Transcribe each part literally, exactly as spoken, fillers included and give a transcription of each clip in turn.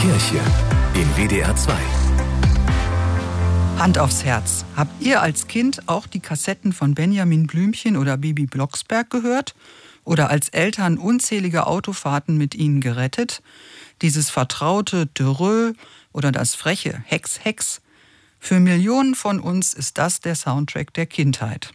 Kirche in W D R zwei. Hand aufs Herz. Habt ihr als Kind auch die Kassetten von Benjamin Blümchen oder Bibi Blocksberg gehört? Oder als Eltern unzählige Autofahrten mit ihnen gerettet? Dieses vertraute Dürrö oder das freche Hex Hex? Für Millionen von uns ist das der Soundtrack der Kindheit.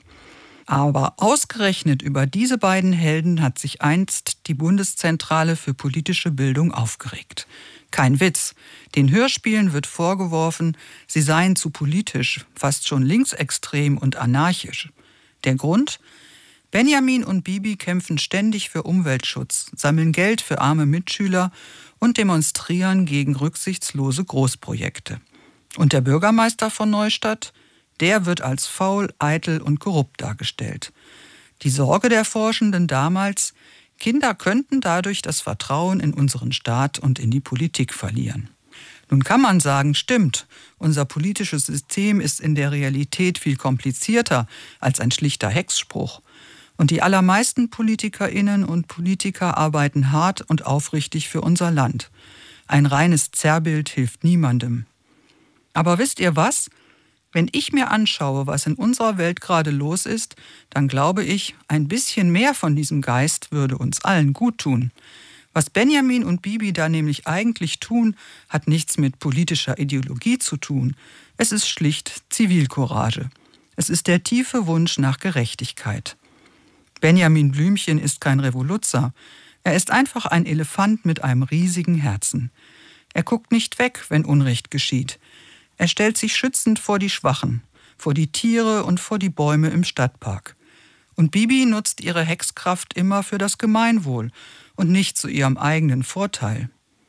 Aber ausgerechnet über diese beiden Helden hat sich einst die Bundeszentrale für politische Bildung aufgeregt. Kein Witz. Den Hörspielen wird vorgeworfen, sie seien zu politisch, fast schon linksextrem und anarchisch. Der Grund? Benjamin und Bibi kämpfen ständig für Umweltschutz, sammeln Geld für arme Mitschüler und demonstrieren gegen rücksichtslose Großprojekte. Und der Bürgermeister von Neustadt? Der wird als faul, eitel und korrupt dargestellt. Die Sorge der Forschenden damals: Kinder könnten dadurch das Vertrauen in unseren Staat und in die Politik verlieren. Nun kann man sagen, stimmt, unser politisches System ist in der Realität viel komplizierter als ein schlichter Hexspruch. Und die allermeisten PolitikerInnen und Politiker arbeiten hart und aufrichtig für unser Land. Ein reines Zerrbild hilft niemandem. Aber wisst ihr was? Wenn ich mir anschaue, was in unserer Welt gerade los ist, dann glaube ich, ein bisschen mehr von diesem Geist würde uns allen gut tun. Was Benjamin und Bibi da nämlich eigentlich tun, hat nichts mit politischer Ideologie zu tun. Es ist schlicht Zivilcourage. Es ist der tiefe Wunsch nach Gerechtigkeit. Benjamin Blümchen ist kein Revoluzer. Er ist einfach ein Elefant mit einem riesigen Herzen. Er guckt nicht weg, wenn Unrecht geschieht. Er stellt sich schützend vor die Schwachen, vor die Tiere und vor die Bäume im Stadtpark. Und Bibi nutzt ihre Hexkraft immer für das Gemeinwohl und nicht zu ihrem eigenen Vorteil.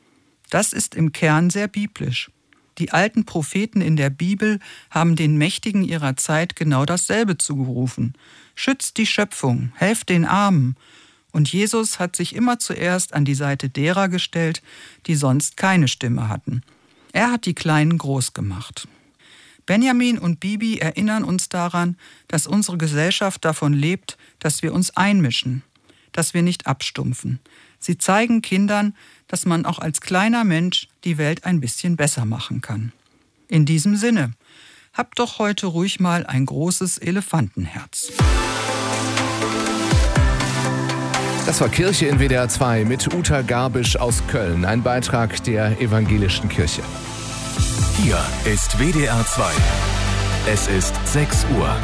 Das ist im Kern sehr biblisch. Die alten Propheten in der Bibel haben den Mächtigen ihrer Zeit genau dasselbe zugerufen. Schützt die Schöpfung, helft den Armen. Und Jesus hat sich immer zuerst an die Seite derer gestellt, die sonst keine Stimme hatten. Er hat die Kleinen groß gemacht. Benjamin und Bibi erinnern uns daran, dass unsere Gesellschaft davon lebt, dass wir uns einmischen, dass wir nicht abstumpfen. Sie zeigen Kindern, dass man auch als kleiner Mensch die Welt ein bisschen besser machen kann. In diesem Sinne, habt doch heute ruhig mal ein großes Elefantenherz. Das war Kirche in W D R zwei mit Uta Garbisch aus Köln, ein Beitrag der Evangelischen Kirche. Hier ist W D R zwei. Es ist sechs Uhr.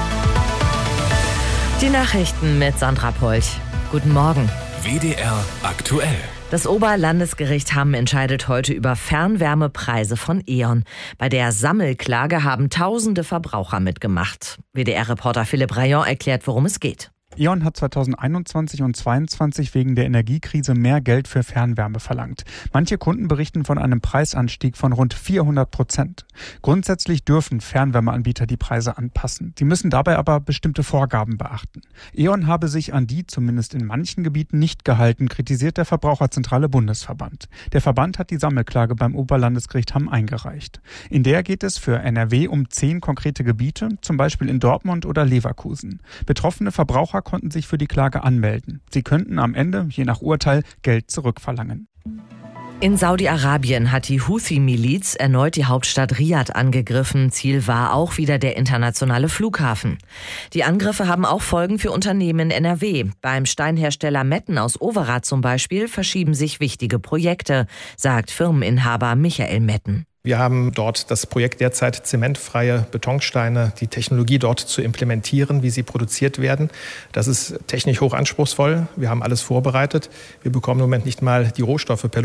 Die Nachrichten mit Sandra Polch. Guten Morgen. W D R aktuell. Das Oberlandesgericht Hamm entscheidet heute über Fernwärmepreise von E.ON. Bei der Sammelklage haben tausende Verbraucher mitgemacht. W D R-Reporter Philipp Rayon erklärt, worum es geht. E.ON hat zweitausendeinundzwanzig und zweitausendzweiundzwanzig wegen der Energiekrise mehr Geld für Fernwärme verlangt. Manche Kunden berichten von einem Preisanstieg von rund vierhundert Prozent. Grundsätzlich dürfen Fernwärmeanbieter die Preise anpassen. Sie müssen dabei aber bestimmte Vorgaben beachten. E.ON habe sich an die zumindest in manchen Gebieten nicht gehalten, kritisiert der Verbraucherzentrale Bundesverband. Der Verband hat die Sammelklage beim Oberlandesgericht Hamm eingereicht. In der geht es für N R W um zehn konkrete Gebiete, zum Beispiel in Dortmund oder Leverkusen. Betroffene Verbraucher konnten sich für die Klage anmelden. Sie könnten am Ende, je nach Urteil, Geld zurückverlangen. In Saudi-Arabien hat die Houthi-Miliz erneut die Hauptstadt Riad angegriffen. Ziel war auch wieder der internationale Flughafen. Die Angriffe haben auch Folgen für Unternehmen in N R W. Beim Steinhersteller Metten aus Overath zum Beispiel verschieben sich wichtige Projekte, sagt Firmeninhaber Michael Metten. Wir haben dort das Projekt derzeit, zementfreie Betonsteine, die Technologie dort zu implementieren, wie sie produziert werden. Das ist technisch hoch anspruchsvoll. Wir haben alles vorbereitet. Wir bekommen im Moment nicht mal die Rohstoffe per